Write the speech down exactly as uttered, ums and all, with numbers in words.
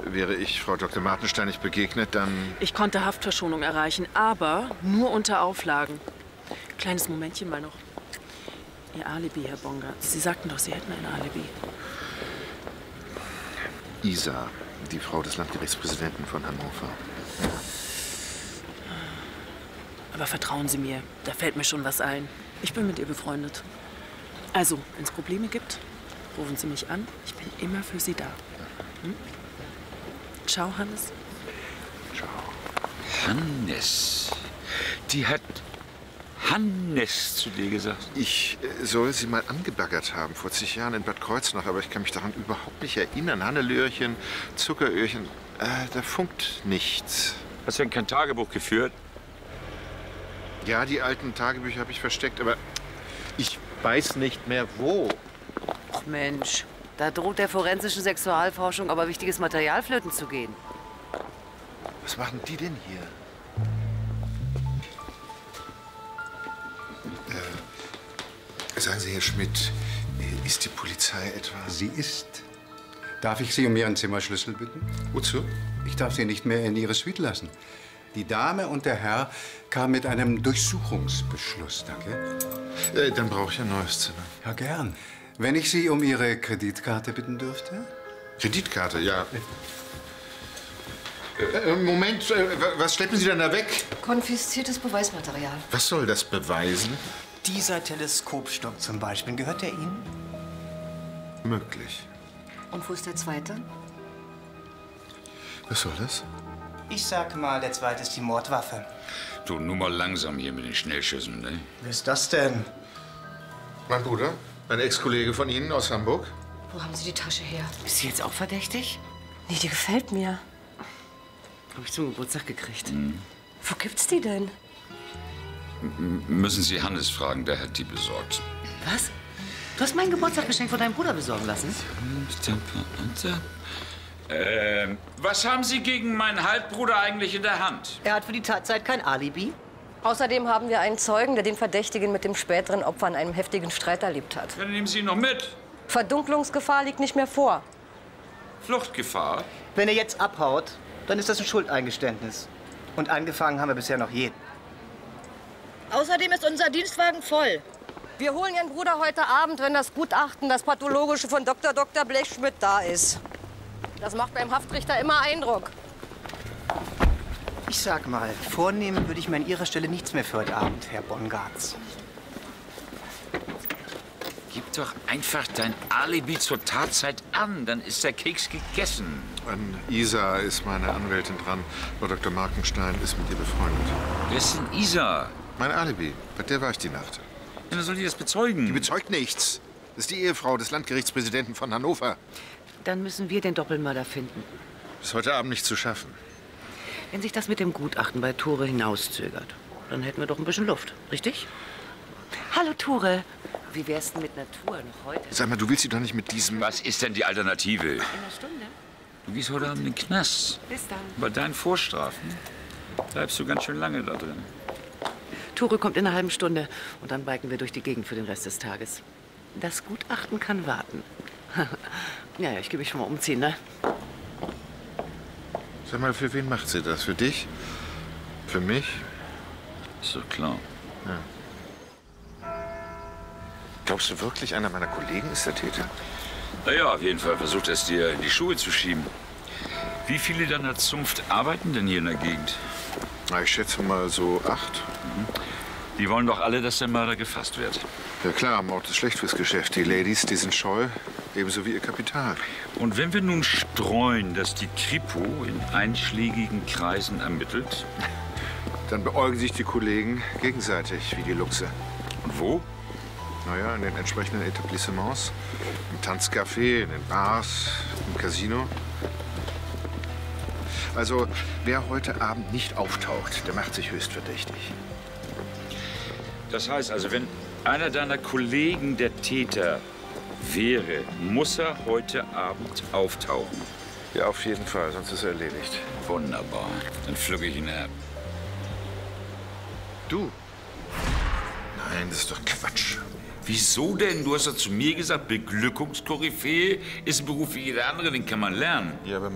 wäre ich Frau Doktor Martenstein nicht begegnet, dann... Ich konnte Haftverschonung erreichen, aber nur unter Auflagen. Kleines Momentchen mal noch. Ihr Alibi, Herr Bongartz. Sie sagten doch, Sie hätten ein Alibi. Isa, die Frau des Landgerichtspräsidenten von Hannover. Aber vertrauen Sie mir, da fällt mir schon was ein. Ich bin mit ihr befreundet. Also, wenn es Probleme gibt, rufen Sie mich an. Ich bin immer für Sie da. Hm? Ciao, Hannes. Ciao. Hannes. Die hat Hannes zu dir gesagt. Ich äh, soll sie mal angebaggert haben, vor zig Jahren in Bad Kreuznach, aber ich kann mich daran überhaupt nicht erinnern. Hannelöhrchen, Zuckeröhrchen, äh, da funkt nichts. Hast du denn kein Tagebuch geführt? Ja, die alten Tagebücher habe ich versteckt, aber ich weiß nicht mehr wo. Ach Mensch, da droht der forensischen Sexualforschung aber wichtiges Material flöten zu gehen. Was machen die denn hier? Äh, sagen Sie, Herr Schmidt, ist die Polizei etwa... Sie ist. Darf ich Sie um Ihren Zimmerschlüssel bitten? Wozu? Ich darf Sie nicht mehr in Ihre Suite lassen. Die Dame und der Herr kamen mit einem Durchsuchungsbeschluss, danke. Äh, dann brauche ich ein neues Zimmer. Ja, gern. Wenn ich Sie um Ihre Kreditkarte bitten dürfte? Kreditkarte, ja. Äh, Moment, äh, was schleppen Sie denn da weg? Konfisziertes Beweismaterial. Was soll das beweisen? Dieser Teleskopstock zum Beispiel, gehört der Ihnen? Möglich. Und wo ist der zweite? Was soll das? Ich sag mal, der zweite ist die Mordwaffe. Du, nur mal langsam hier mit den Schnellschüssen, ne? Wer ist das denn? Mein Bruder, ein Ex-Kollege von Ihnen aus Hamburg. Wo haben Sie die Tasche her? Ist sie jetzt auch verdächtig? Nee, die gefällt mir. Hab ich zum Geburtstag gekriegt. Mhm. Wo gibt's die denn? M müssen Sie Hannes fragen, der hat die besorgt. Was? Du hast mein Geburtstagsgeschenk von deinem Bruder besorgen lassen? Ähm, was haben Sie gegen meinen Halbbruder eigentlich in der Hand? Er hat für die Tatzeit kein Alibi. Außerdem haben wir einen Zeugen, der den Verdächtigen mit dem späteren Opfer in einem heftigen Streit erlebt hat. Dann nehmen Sie ihn noch mit. Verdunklungsgefahr liegt nicht mehr vor. Fluchtgefahr? Wenn er jetzt abhaut, dann ist das ein Schuldeingeständnis. Und angefangen haben wir bisher noch jeden. Außerdem ist unser Dienstwagen voll. Wir holen Ihren Bruder heute Abend, wenn das Gutachten, das Pathologische von Doktor Doktor Blechschmidt da ist. Das macht beim Haftrichter immer Eindruck. Ich sag mal, vornehmen würde ich mir an Ihrer Stelle nichts mehr für heute Abend, Herr Bongartz. Gib doch einfach dein Alibi zur Tatzeit an, dann ist der Keks gegessen. An Isa ist meine Anwältin dran. Frau Doktor Markenstein ist mit ihr befreundet. Wer ist denn Isa? Mein Alibi, bei der war ich die Nacht. Ja, dann soll die das bezeugen. Die bezeugt nichts. Das ist die Ehefrau des Landgerichtspräsidenten von Hannover. Dann müssen wir den Doppelmörder finden. Ist heute Abend nicht zu schaffen. Wenn sich das mit dem Gutachten bei Tore hinauszögert, dann hätten wir doch ein bisschen Luft, richtig? Hallo, Tore. Wie wär's denn mit einer Tour noch heute? Sag mal, du willst sie doch nicht mit diesem... Was ist denn die Alternative? In einer Stunde. Du gehst heute Abend in den Knast. Bis dann. Bei deinen Vorstrafen bleibst du ganz schön lange da drin. Tore kommt in einer halben Stunde und dann biken wir durch die Gegend für den Rest des Tages. Das Gutachten kann warten. Ja, ja, ich gebe mich schon mal umziehen, ne? Sag mal, für wen macht sie das? Für dich? Für mich? Ist doch klar. Ja. Glaubst du wirklich, einer meiner Kollegen ist der Täter? Na ja, auf jeden Fall versucht er es dir in die Schuhe zu schieben. Wie viele deiner Zunft arbeiten denn hier in der Gegend? Na, ich schätze mal so acht. Mhm. Die wollen doch alle, dass der Mörder gefasst wird. Ja klar, Mord ist schlecht fürs Geschäft. Die Ladies, die sind scheu, ebenso wie ihr Kapital. Und wenn wir nun streuen, dass die Kripo in einschlägigen Kreisen ermittelt? Dann beäugen sich die Kollegen gegenseitig wie die Luchse. Und wo? Naja, in den entsprechenden Etablissements. Im Tanzcafé, in den Bars, im Casino. Also, wer heute Abend nicht auftaucht, der macht sich höchst verdächtig. Das heißt also, wenn einer deiner Kollegen der Täter wäre, muss er heute Abend auftauchen. Ja, auf jeden Fall, sonst ist er erledigt. Wunderbar. Dann pflücke ich ihn ab. Du? Nein, das ist doch Quatsch. Wieso denn? Du hast ja zu mir gesagt, Beglückungskoryphäe ist ein Beruf wie jeder andere, den kann man lernen. Ja, aber